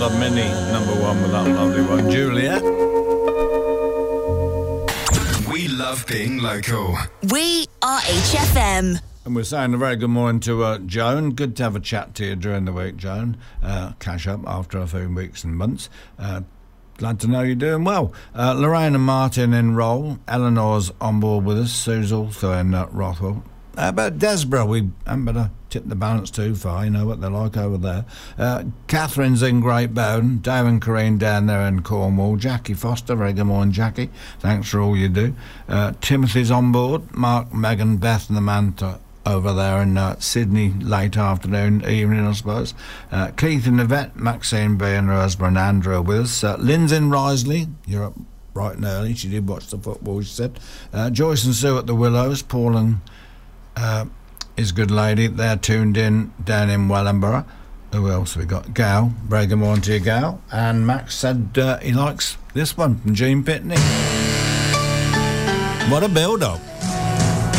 Club Mini, number one with that lovely one, Juliet. We love being local. We are HFM. And we're saying a very good morning to Joan. Good to have a chat to you during the week, Joan. Catch up after a few weeks and months. Glad to know you're doing well. Lorraine and Martin in Roll. Eleanor's on board with us. Sue's also in Rothwell. About Desborough, we haven't better tip the balance too far. You know what they're like over there. Catherine's in Great Bowden. Dave and Corrine down there in Cornwall. Jackie Foster, very good morning, Jackie. Thanks for all you do. Timothy's on board. Mark, Megan, Beth and the Manta over there in Sydney, late afternoon, evening, I suppose. Keith and Yvette, Maxine B and Roseborough and Andrew are with us. Lynn's in Risley. You're up bright and early. She did watch the football, she said. Joyce and Sue at the Willows. Paul and his good lady, they're tuned in down in Wellingborough. Who else have we got? Gal, very good morning to you, Gal. And Max said he likes this one from Gene Pitney. What a build-up.